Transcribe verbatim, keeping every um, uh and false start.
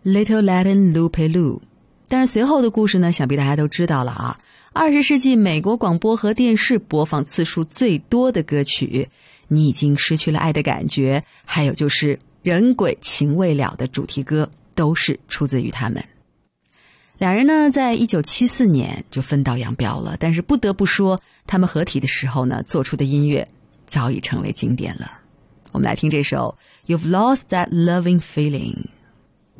Little Latin Lupe Lu。 但是随后的故事呢，想必大家都知道了啊。二十世纪美国广播和电视播放次数最多的歌曲，你已经失去了爱的感觉，还有就是人鬼情未了的主题歌，都是出自于他们。两人呢在一九七四年就分道扬镳了，但是不得不说他们合体的时候呢做出的音乐早已成为经典了。我们来听这首 You've Lost That Loving Feeling。